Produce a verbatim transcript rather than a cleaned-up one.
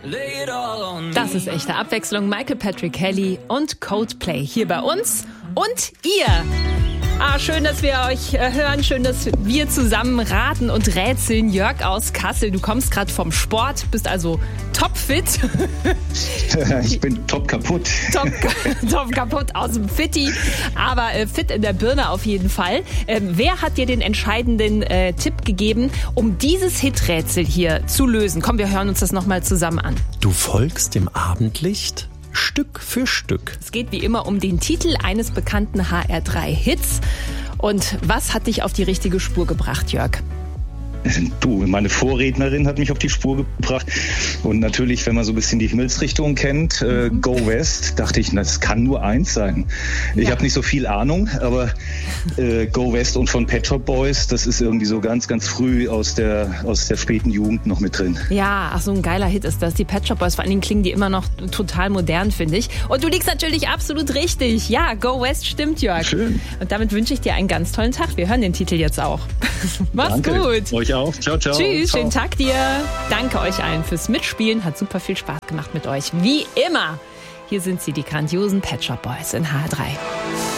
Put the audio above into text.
Das ist echte Abwechslung. Michael Patrick Kelly und Coldplay hier bei uns und ihr. Ah, schön, dass wir euch äh, hören. Schön, dass wir zusammen raten und rätseln. Jörg aus Kassel, du kommst gerade vom Sport, bist also topfit. Ich bin top kaputt. Top, top kaputt aus dem Fitti, aber äh, fit in der Birne auf jeden Fall. Ähm, wer hat dir den entscheidenden äh, Tipp gegeben, um dieses Hiträtsel hier zu lösen? Komm, wir hören uns das nochmal zusammen an. Du folgst dem Abendlicht Stück für Stück. Es geht wie immer um den Titel eines bekannten H R drei Hits. Und was hat dich auf die richtige Spur gebracht, Jörg? Du, meine Vorrednerin hat mich auf die Spur gebracht. Und natürlich, wenn man so ein bisschen die Himmelsrichtung kennt, äh, Go West, dachte ich, das kann nur eins sein. Ich ja. habe nicht so viel Ahnung, aber äh, Go West und von Pet Shop Boys, das ist irgendwie so ganz, ganz früh aus der, aus der späten Jugend noch mit drin. Ja, ach so ein geiler Hit ist das. Die Pet Shop Boys, vor allen Dingen klingen die immer noch total modern, finde ich. Und du liegst natürlich absolut richtig. Ja, Go West stimmt, Jörg. Schön. Und damit wünsche ich dir einen ganz tollen Tag. Wir hören den Titel jetzt auch. Mach's Danke. Gut. Euch auch. Ciao, ciao. Tschüss, ciao. Schönen Tag dir. Danke euch allen fürs Mitspielen. Hat super viel Spaß gemacht mit euch. Wie immer. Hier sind sie, die grandiosen Pet Shop Boys in H drei.